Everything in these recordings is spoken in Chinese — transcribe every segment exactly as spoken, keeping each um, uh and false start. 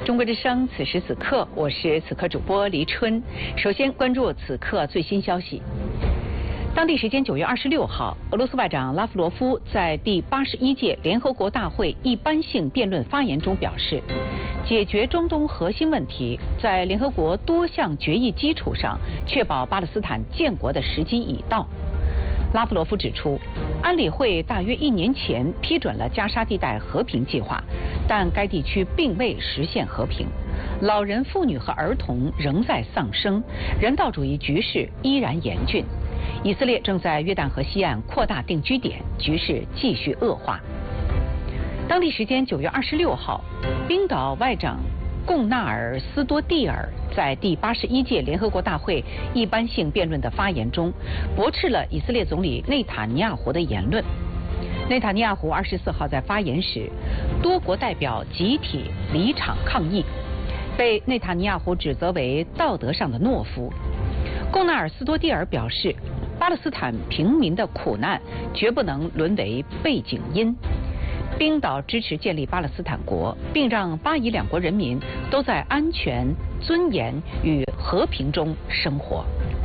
中国之声，此时此刻，我是此刻主播黎春。首先关注此刻最新消息。当地时间九月二十六号，俄罗斯外长拉夫罗夫在第八十一届联合国大会一般性辩论发言中表示，解决中东核心问题，在联合国多项决议基础上，确保巴勒斯坦建国的时机已到。拉夫罗夫指出，安理会大约一年前批准了加沙地带和平计划，但该地区并未实现和平，老人、妇女和儿童仍在丧生，人道主义局势依然严峻。以色列正在约旦河西岸扩大定居点，局势继续恶化。当地时间九月二十六号，冰岛外长贡纳尔斯多蒂尔在第八十一届联合国大会一般性辩论的发言中，驳斥了以色列总理内塔尼亚胡的言论。内塔尼亚胡二十四号在发言时，多国代表集体离场抗议，被内塔尼亚胡指责为道德上的懦夫。贡纳尔斯多蒂尔表示，巴勒斯坦平民的苦难绝不能沦为背景音。冰岛支持建立巴勒斯坦国，并让巴以两国人民都在安全、尊严与和平中生活。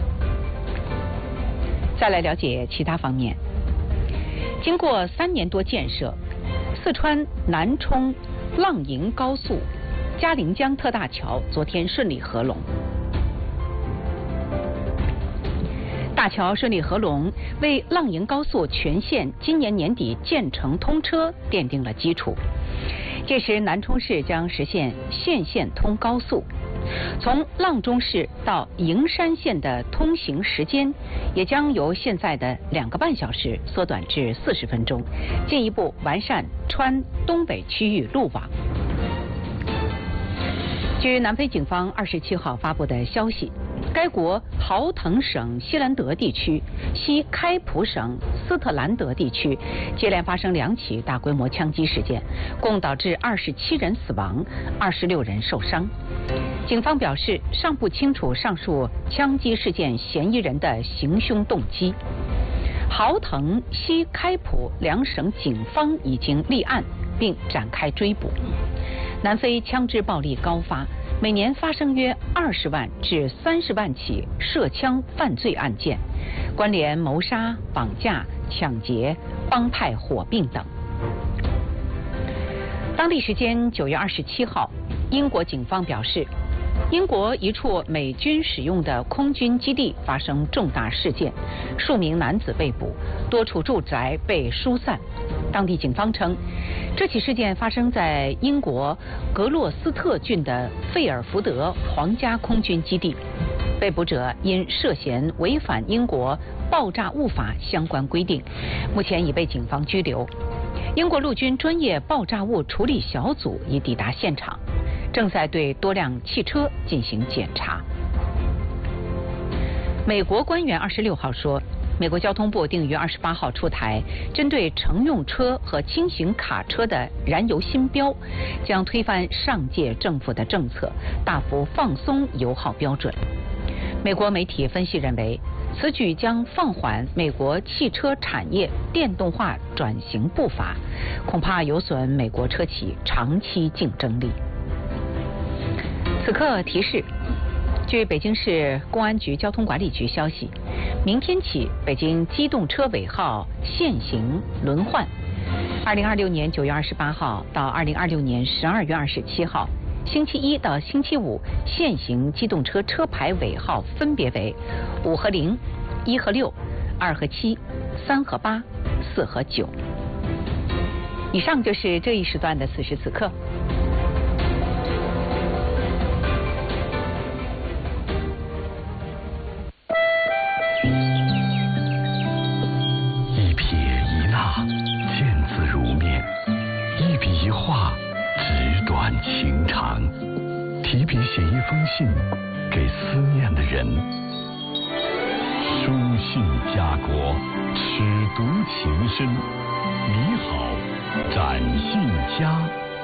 再来了解其他方面。经过三年多建设，四川南充浪营高速嘉陵江特大桥昨天顺利合龙。大桥顺利合龙，为浪营高速全线今年年底建成通车奠定了基础。届时，南充市将实现县县通高速，从阆中市到营山县的通行时间也将由现在的两个半小时缩短至四十分钟，进一步完善川东北区域路网。据南非警方二十七号发布的消息，该国豪腾省西兰德地区、西开普省斯特兰德地区接连发生两起大规模枪击事件，共导致二十七人死亡，二十六人受伤。警方表示，尚不清楚上述枪击事件嫌疑人的行凶动机。豪腾、西开普两省警方已经立案并展开追捕。南非枪支暴力高发，每年发生约二十万至三十万起涉枪犯罪案件，关联谋杀、绑架、抢劫、帮派火并等。当地时间九月二十七号，英国警方表示，英国一处美军使用的空军基地发生重大事件，数名男子被捕，多处住宅被疏散。当地警方称，这起事件发生在英国格洛斯特郡的费尔福德皇家空军基地，被捕者因涉嫌违反英国爆炸物法相关规定，目前已被警方拘留。英国陆军专业爆炸物处理小组已抵达现场，正在对多辆汽车进行检查。美国官员二十六号说，美国交通部定于二十八号出台针对乘用车和轻型卡车的燃油新标，将推翻上届政府的政策，大幅放松油耗标准。美国媒体分析认为，此举将放缓美国汽车产业电动化转型步伐，恐怕有损美国车企长期竞争力。此刻提示，据北京市公安局交通管理局消息，明天起北京机动车尾号限行轮换，二零二六年九月二十八号到二零二六年十二月二十七号，星期一到星期五限行机动车车牌尾号分别为五和零、一和六、二和七、三和八、四和九。以上就是这一时段的此时此刻。 情长，提笔写一封信给思念的人。书信家国，尺牍情深。你好，展信佳。